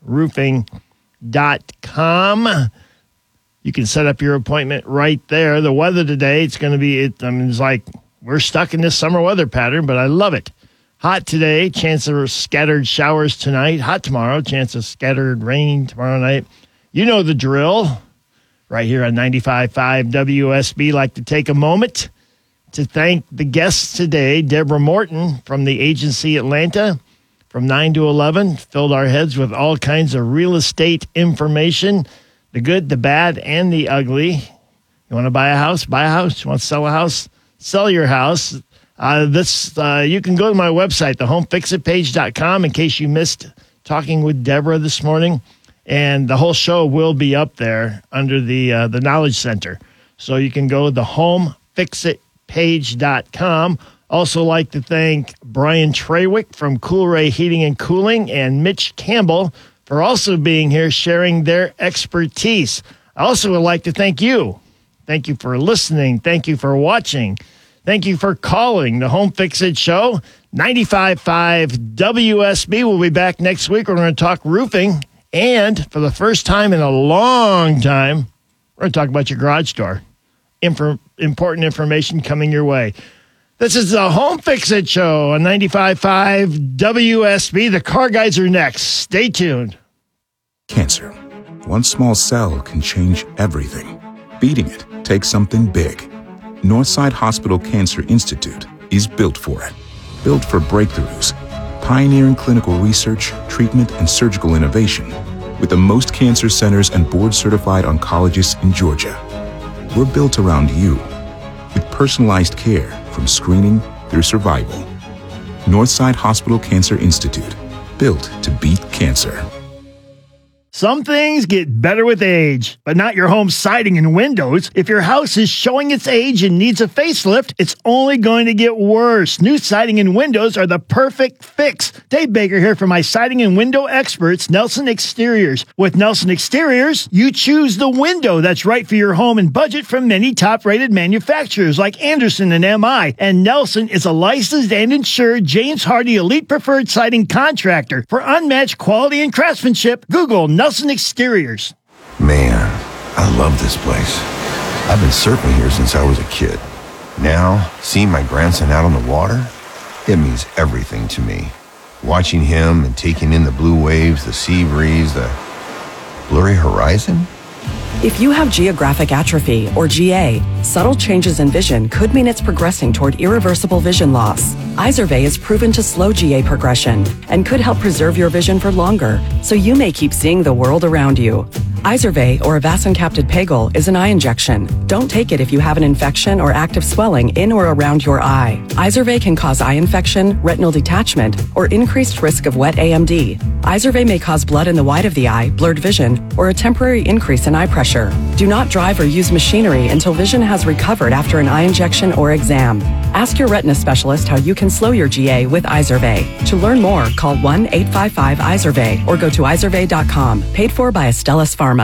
roofing.com. You can set up your appointment right there. The weather today, it's going to be, it's like we're stuck in this summer weather pattern, but I love it. Hot today, chance of scattered showers tonight. Hot tomorrow, chance of scattered rain tomorrow night. You know the drill. Right here on 95.5 WSB, like to take a moment to thank the guests today. Deborah Morton from the agency Atlanta from 9 to 11 filled our heads with all kinds of real estate information, the good, the bad, and the ugly. You want to buy a house? Buy a house. You want to sell a house? Sell your house. You can go to my website, thehomefixitpage.com, in case you missed talking with Deborah this morning. And the whole show will be up there under the Knowledge Center. So you can go to thehomefixitpage.com. Also like to thank Brian Trawick from Coolray Heating and Cooling and Mitch Campbell for also being here sharing their expertise. I also would like to thank you. Thank you for listening. Thank you for watching. Thank you for calling the Home Fix-It Show. 95.5 WSB. We'll be back next week. We're going to talk roofing. And for the first time in a long time, we're going to talk about your garage door. Important information coming your way. This is the Home Fix-It Show on 95.5 WSB. The car guys are next. Stay tuned. Cancer. One small cell can change everything. Beating it takes something big. Northside Hospital Cancer Institute is built for it. Built for breakthroughs. Pioneering clinical research, treatment, and surgical innovation. With the most cancer centers and board-certified oncologists in Georgia. We're built around you. With personalized care from screening through survival. Northside Hospital Cancer Institute. Built to beat cancer. Some things get better with age, but not your home siding and windows. If your house is showing its age and needs a facelift, it's only going to get worse. New siding and windows are the perfect fix. Dave Baker here for my siding and window experts, Nelson Exteriors. With Nelson Exteriors, you choose the window that's right for your home and budget from many top-rated manufacturers like Anderson and MI. And Nelson is a licensed and insured James Hardy Elite Preferred Siding contractor. For unmatched quality and craftsmanship, Google Nelson Exteriors. Man, I love this place. I've been surfing here since I was a kid. Now, seeing my grandson out on the water, it means everything to me. Watching him and taking in the blue waves, the sea breeze, the blurry horizon. If you have geographic atrophy, or GA, subtle changes in vision could mean it's progressing toward irreversible vision loss. Izervay is proven to slow GA progression and could help preserve your vision for longer, so you may keep seeing the world around you. Izervay, or avacincaptad pegol, is an eye injection. Don't take it if you have an infection or active swelling in or around your eye. Izervay can cause eye infection, retinal detachment, or increased risk of wet AMD. Izervay may cause blood in the white of the eye, blurred vision, or a temporary increase in eye pressure. Do not drive or use machinery until vision has recovered after an eye injection or exam. Ask your retina specialist how you can slow your GA with Izervay. To learn more, call 1-855-IZERVAY or go to izervay.com. Paid for by Astellas Pharma.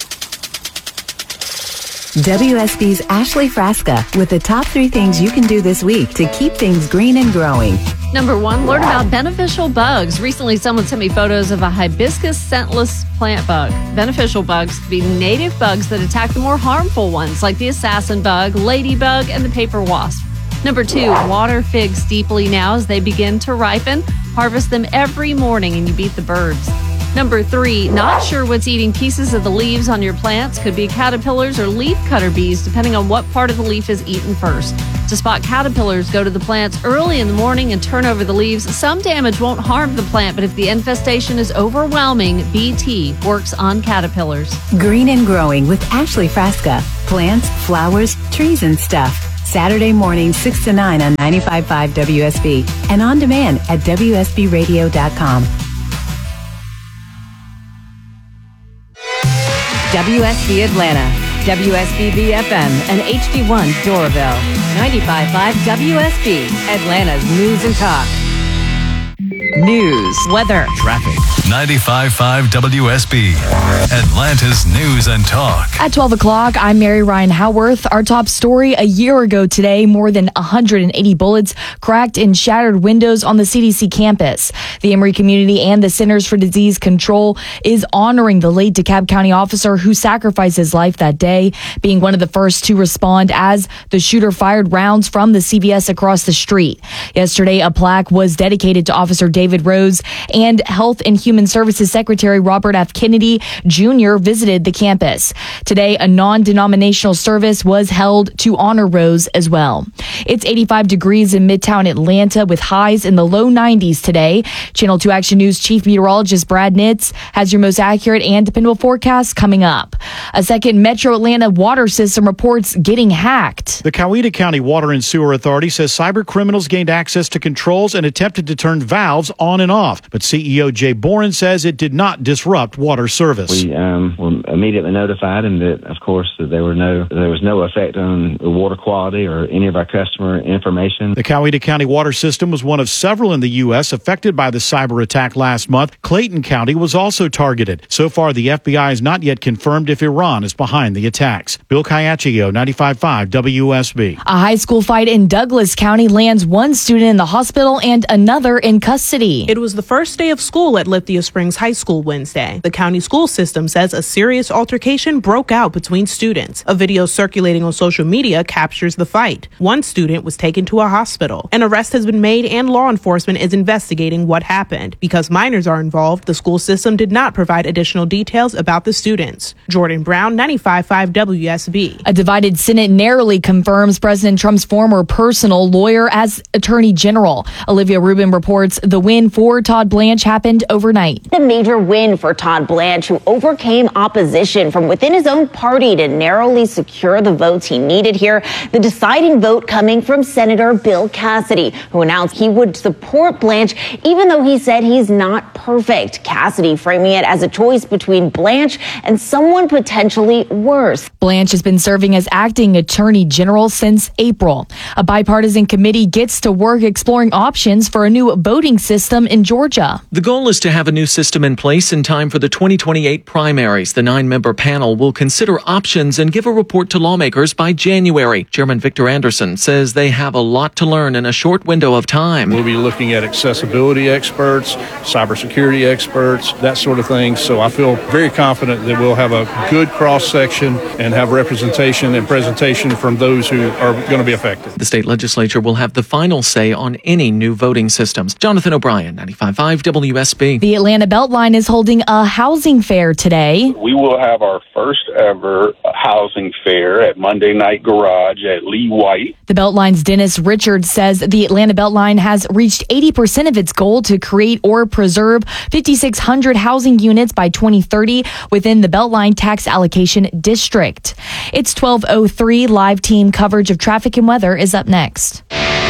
WSB's Ashley Frasca with the top 3 things you can do this week to keep things green and growing. Number 1, learn about beneficial bugs. Recently, someone sent me photos of a hibiscus scentless plant bug. Beneficial bugs could be native bugs that attack the more harmful ones, like the assassin bug, ladybug, and the paper wasp. Number 2, water figs deeply now as they begin to ripen. Harvest them every morning and you beat the birds. Number 3, not sure what's eating pieces of the leaves on your plants. Could be caterpillars or leaf cutter bees, depending on what part of the leaf is eaten first. To spot caterpillars, go to the plants early in the morning and turn over the leaves. Some damage won't harm the plant, but if the infestation is overwhelming, BT works on caterpillars. Green and Growing with Ashley Frasca. Plants, flowers, trees, and stuff. Saturday morning, 6 to 9 on 95.5 WSB and on demand at WSBradio.com. WSB Atlanta, WSB BFM, and HD1 Doraville. 95.5 WSB, Atlanta's news and talk. News, weather, traffic. 95.5 WSB, Atlanta's news and talk. At 12 o'clock, I'm Mary Ryan Howarth. Our top story: a year ago today, more than 180 bullets cracked and shattered windows on the CDC campus. The Emory community and the Centers for Disease Control is honoring the late DeKalb County officer who sacrificed his life that day, being one of the first to respond as the shooter fired rounds from the CVS across the street. Yesterday, a plaque was dedicated to Officer David Rose, and Health and Human Services Secretary Robert F. Kennedy Jr. visited the campus. Today, a non-denominational service was held to honor Rose as well. It's 85 degrees in Midtown Atlanta with highs in the low 90s today. Channel 2 Action News Chief Meteorologist Brad Nitz has your most accurate and dependable forecast coming up. A second Metro Atlanta water system reports getting hacked. The Coweta County Water and Sewer Authority says cyber criminals gained access to controls and attempted to turn valves on and off. But CEO Jay Boren says it did not disrupt water service. We were immediately notified, and that, of course, that there was no effect on the water quality or any of our customer information. The Coweta County water system was one of several in the U.S. affected by the cyber attack last month. Clayton County was also targeted. So far, the FBI has not yet confirmed if Iran is behind the attacks. Bill Caiaccio, 95.5 WSB. A high school fight in Douglas County lands one student in the hospital and another in custody. It was the first day of school at Lithia Springs High School Wednesday. The county school system says a serious altercation broke out between students. A video circulating on social media captures the fight. One student was taken to a hospital. An arrest has been made and law enforcement is investigating what happened. Because minors are involved, the school system did not provide additional details about the students. Jordan Brown, 95.5 WSB. A divided Senate narrowly confirms President Trump's former personal lawyer as Attorney General. Olivia Rubin reports the win for Todd Blanche happened overnight. A major win for Todd Blanche, who overcame opposition from within his own party to narrowly secure the votes he needed here. The deciding vote coming from Senator Bill Cassidy, who announced he would support Blanche, even though he said he's not perfect. Cassidy framing it as a choice between Blanche and someone potentially worse. Blanche has been serving as acting Attorney General since April. A bipartisan committee gets to work exploring options for a new voting system in Georgia. The goal is to have a new system in place in time for the 2028 primaries. The 9-member panel will consider options and give a report to lawmakers by January. Chairman Victor Anderson says they have a lot to learn in a short window of time. We'll be looking at accessibility experts, cybersecurity experts, that sort of thing. So I feel very confident that we'll have a good cross-section and have representation and presentation from those who are going to be affected. The state legislature will have the final say on any new voting systems. Jonathan O'Brien, 95.5 WSB. The Atlanta Beltline is holding a housing fair today. We will have our first ever housing fair at Monday Night Garage at Lee White. The Beltline's Dennis Richards says the Atlanta Beltline has reached 80% of its goal to create or preserve 5,600 housing units by 2030 within the Beltline tax allocation district. It's 12:03. Live team coverage of traffic and weather is up next.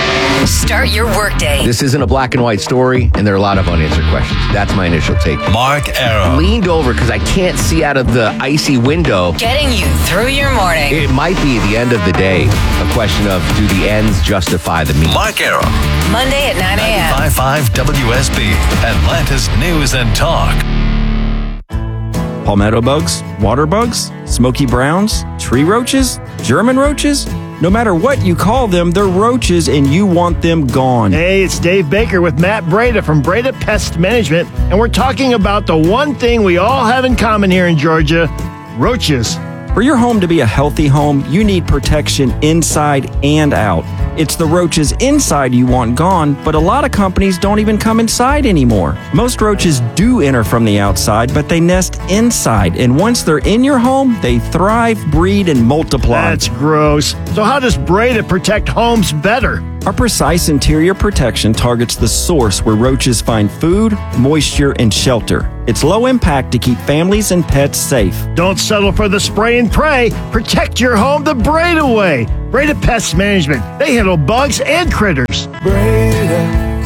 Start your workday. This isn't a black and white story, and there are a lot of unanswered questions. That's my initial take. Mark Arum. Leaned over because I can't see out of the icy window. Getting you through your morning. It might be the end of the day. A question of, do the ends justify the means? Mark Arum. Monday at 9 a.m. 95.5 WSB, Atlanta's News and Talk. Palmetto bugs, water bugs, smoky browns, tree roaches, German roaches. No matter what you call them, they're roaches and you want them gone. Hey, it's Dave Baker with Matt Breda from Breda Pest Management, and we're talking about the one thing we all have in common here in Georgia, roaches. For your home to be a healthy home, you need protection inside and out. It's the roaches inside you want gone, but a lot of companies don't even come inside anymore. Most roaches do enter from the outside, but they nest inside, and once they're in your home, they thrive, breed, and multiply. That's gross. So how does Breda protect homes better? Our precise interior protection targets the source where roaches find food, moisture, and shelter. It's low impact to keep families and pets safe. Don't settle for the spray and pray. Protect your home the Breda way. Breda Pest Management. They handle bugs and critters. Breda,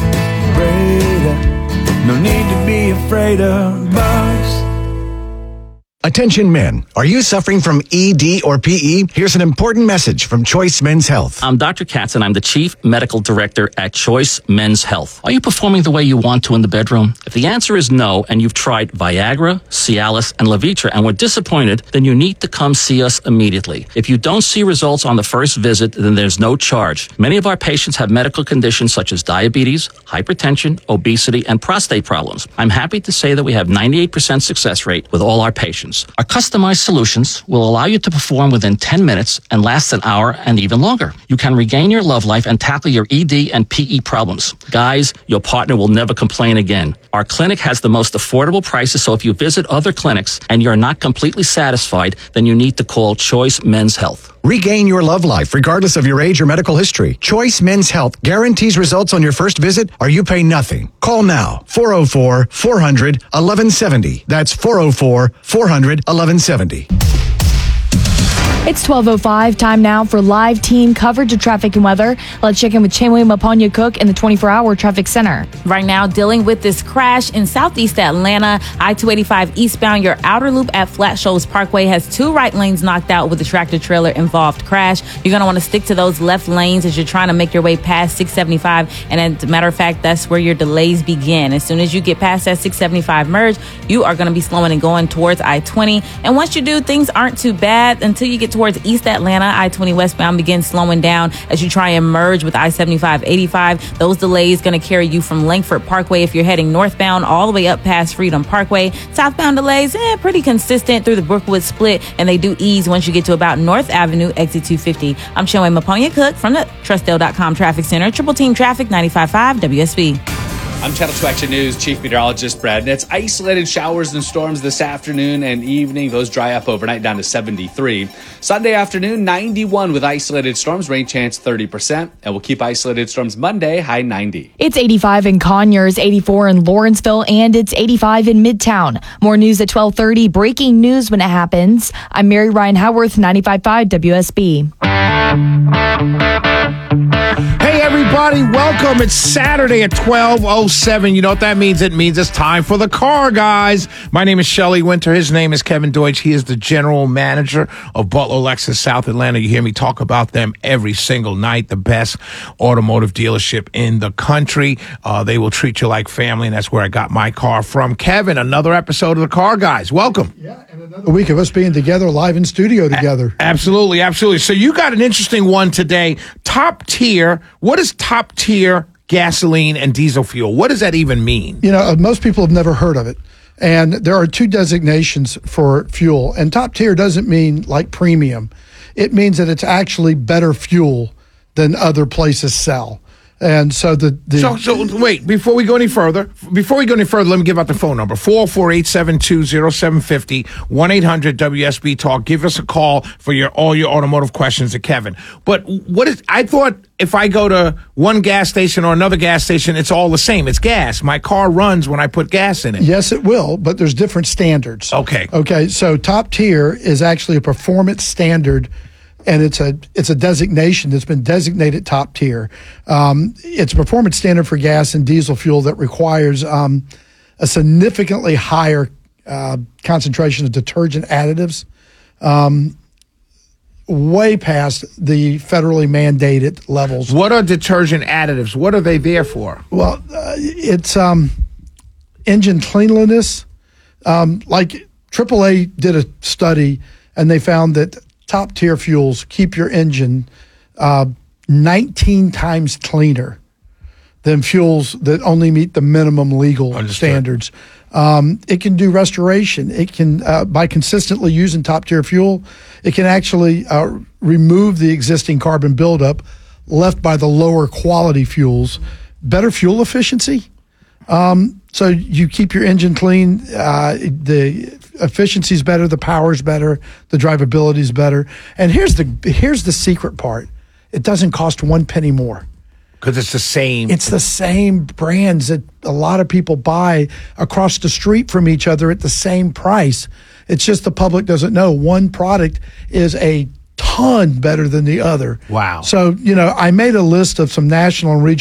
no need to be afraid of bugs. Attention men, are you suffering from ED or PE? Here's an important message from Choice Men's Health. I'm Dr. Katz and I'm the Chief Medical Director at Choice Men's Health. Are you performing the way you want to in the bedroom? If the answer is no and you've tried Viagra, Cialis, and Levitra and were disappointed, then you need to come see us immediately. If you don't see results on the first visit, then there's no charge. Many of our patients have medical conditions such as diabetes, hypertension, obesity, and prostate problems. I'm happy to say that we have 98% success rate with all our patients. Our customized solutions will allow you to perform within 10 minutes and last an hour and even longer. You can regain your love life and tackle your ED and PE problems. Guys, your partner will never complain again. Our clinic has the most affordable prices, so if you visit other clinics and you're not completely satisfied, then you need to call Choice Men's Health. Regain your love life regardless of your age or medical history. Choice Men's Health guarantees results on your first visit or you pay nothing. Call now. 404-400-1170. That's 404-400-1170. It's 12:05. Time now for live team coverage of traffic and weather. Let's check in with Chenway Maponya Cook in the 24-hour traffic center. Right now, dealing with this crash in southeast Atlanta, I-285 eastbound. Your outer loop at Flat Shoals Parkway has 2 right lanes knocked out with a tractor-trailer involved crash. You're going to want to stick to those left lanes as you're trying to make your way past 675. And as a matter of fact, that's where your delays begin. As soon as you get past that 675 merge, you are going to be slowing and going towards I-20. And once you do, things aren't too bad until you get towards East Atlanta. I-20 westbound begins slowing down as you try and merge with I-75-85. Those delays going to carry you from Langford Parkway if you're heading northbound all the way up past Freedom Parkway. Southbound delays, pretty consistent through the Brookwood split, and they do ease once you get to about North Avenue, exit 250. I'm Chenway Maponya Cook from the Trustdale.com Traffic Center. Triple Team Traffic, 95.5 WSB. I'm Channel 2 Action News Chief Meteorologist Brad Nitz. Isolated showers and storms this afternoon and evening. Those dry up overnight down to 73. Sunday afternoon, 91 with isolated storms. Rain chance 30%. And we'll keep isolated storms Monday, high 90. It's 85 in Conyers, 84 in Lawrenceville, and it's 85 in Midtown. More news at 12:30. Breaking news when it happens. I'm Mary Ryan Howarth, 95.5 WSB. Hey everybody, welcome. It's Saturday at 12:07. You know what that means? It means it's time for the car guys. My name is Shelly Winter. His name is Kevin Deutsch. He is the general manager of Butler Lexus South Atlanta. You hear me talk about them every single night. The best automotive dealership in the country. They will treat you like family, and that's where I got my car from. Kevin, another episode of the car guys. Welcome. Yeah, and another week of us being together live in studio together. Absolutely, absolutely. So you got an interesting one today. Top tier. What is top tier gasoline and diesel fuel? What does that even mean? You know, most people have never heard of it. And there are 2 designations for fuel. And top tier doesn't mean like premium. It means that it's actually better fuel than other places sell. And so So wait, before we go any further, let me give out the phone number. 404-872-0750, 1-800-WSB Talk. Give us a call for all your automotive questions to Kevin. But I thought if I go to one gas station or another gas station, it's all the same. It's gas. My car runs when I put gas in it. Yes, it will, but there's different standards. Okay. So top tier is actually a performance standard and it's a designation that's been designated top tier. It's a performance standard for gas and diesel fuel that requires a significantly higher concentration of detergent additives, way past the federally mandated levels. What are detergent additives? What are they there for? Well, it's engine cleanliness. Like AAA did a study, and they found that top-tier fuels keep your engine 19 times cleaner than fuels that only meet the minimum legal standards. It can do restoration. It can, by consistently using top-tier fuel, it can actually remove the existing carbon buildup left by the lower quality fuels. Better fuel efficiency. So you keep your engine clean. The efficiency is better. The power is better. The drivability is better. And here's the secret part. It doesn't cost 1 penny more. Because it's the same. It's the same brands that a lot of people buy across the street from each other at the same price. It's just the public doesn't know. One product is a ton better than the other. Wow. So, I made a list of some national and regional